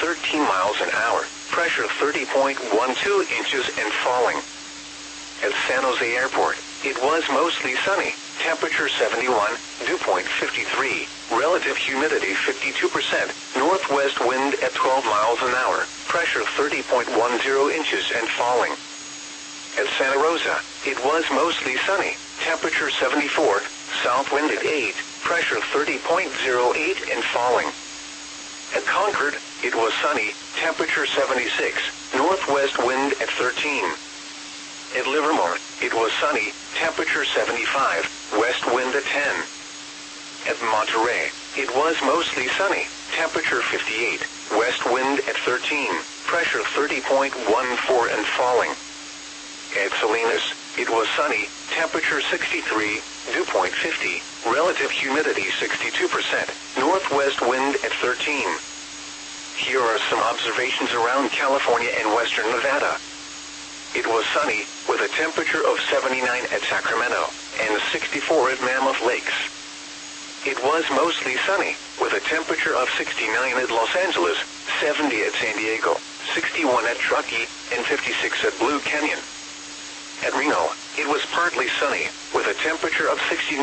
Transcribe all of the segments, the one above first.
13 miles an hour, pressure 30.12 inches and falling. At San Jose Airport, it was mostly sunny, temperature 71, dew point 53, relative humidity 52%, northwest wind at 12 miles an hour, pressure 30.10 inches and falling. At Santa Rosa, it was mostly sunny, temperature 74, south wind at 8, pressure 30.08 and falling. At Concord, it was sunny, temperature 76, northwest wind at 13. At Livermore, it was sunny, temperature 75, west wind at 10. At Monterey, it was mostly sunny, temperature 58, west wind at 13, pressure 30.14 and falling. At Salinas, it was sunny, temperature 63, dew point 50, relative humidity 62%, northwest wind at 13. Here are some observations around California and western Nevada. It was sunny, with a temperature of 79 at Sacramento, and 64 at Mammoth Lakes. It was mostly sunny, with a temperature of 69 at Los Angeles, 70 at San Diego, 61 at Truckee, and 56 at Blue Canyon. At Reno, it was partly sunny, with a temperature of 69.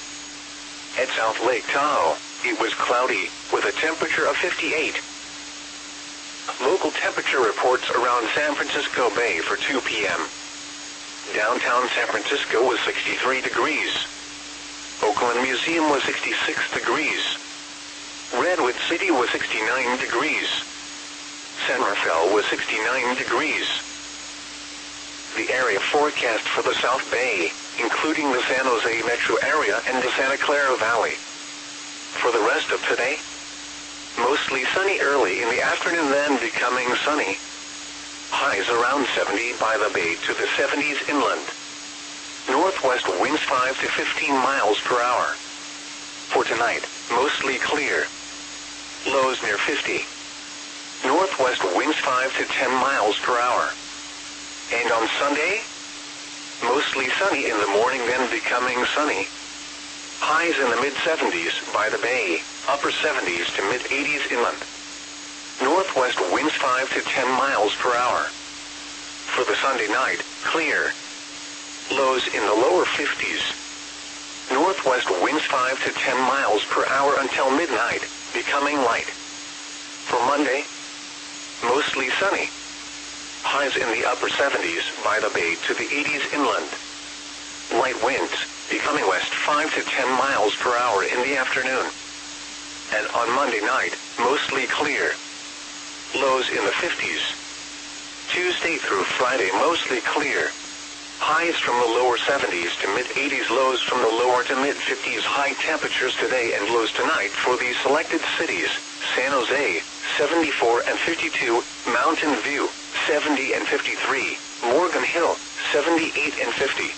At South Lake Tahoe, it was cloudy, with a temperature of 58. Local temperature reports around San Francisco Bay for 2 p.m. Downtown San Francisco was 63 degrees. Oakland Museum was 66 degrees. Redwood City was 69 degrees. San Rafael was 69 degrees. The area forecast for the South Bay, including the San Jose metro area and the Santa Clara Valley. For the rest of today, mostly sunny early in the afternoon, then becoming sunny. Highs around 70 by the bay to the 70s inland. Northwest winds 5 to 15 miles per hour. For tonight, mostly clear. Lows near 50. Northwest winds 5 to 10 miles per hour. And on Sunday, mostly sunny in the morning, then becoming sunny. Highs in the mid-70s by the bay, upper 70s to mid-80s inland. Northwest winds 5 to 10 miles per hour. For the Sunday night, clear. Lows in the lower 50s. Northwest winds 5 to 10 miles per hour until midnight, becoming light. For Monday, mostly sunny. Highs in the upper 70s by the bay to the 80s inland. Light winds, becoming west 5 to 10 miles per hour in the afternoon. And on Monday night, mostly clear. Lows in the 50s. Tuesday through Friday, mostly clear. Highs from the lower 70s to mid-80s, lows from the lower to mid-50s. High temperatures today and lows tonight for these selected cities: San Jose, 74 and 52, Mountain View, 70 and 53, Morgan Hill, 78 and 50.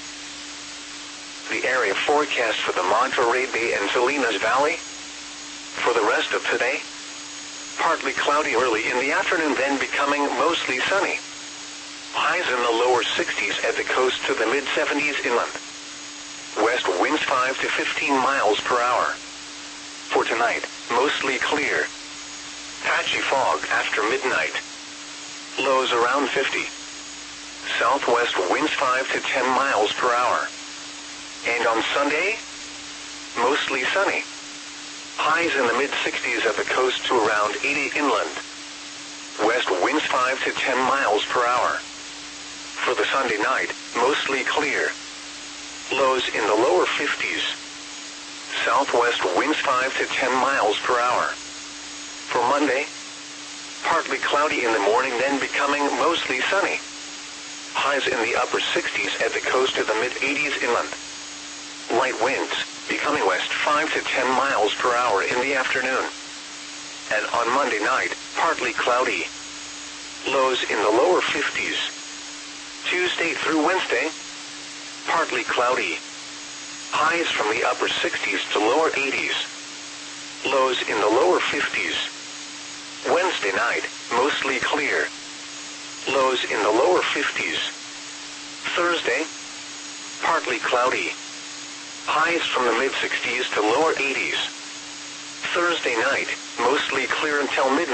The area forecast for the Monterey Bay and Salinas Valley. For the rest of today, partly cloudy early in the afternoon, then becoming mostly sunny. Highs in the lower 60s at the coast to the mid-70s inland. West winds 5 to 15 miles per hour. For tonight, mostly clear. Patchy fog after midnight. Lows around 50. Southwest winds 5 to 10 miles per hour. And on Sunday, mostly sunny. Highs in the mid-60s at the coast to around 80 inland. West winds 5 to 10 miles per hour. For the Sunday night, mostly clear. Lows in the lower 50s. Southwest winds 5 to 10 miles per hour. For Monday, partly cloudy in the morning, then becoming mostly sunny. Highs in the upper 60s at the coast to the mid-80s inland. Light winds, becoming west 5 to 10 miles per hour in the afternoon. And on Monday night, partly cloudy. Lows in the lower 50s. Tuesday through Wednesday, partly cloudy. Highs from the upper 60s to lower 80s. Lows in the lower 50s. Wednesday night, mostly clear. Lows in the lower 50s. Thursday, partly cloudy. Highs from the mid-60s to lower 80s. Thursday night, mostly clear until midnight.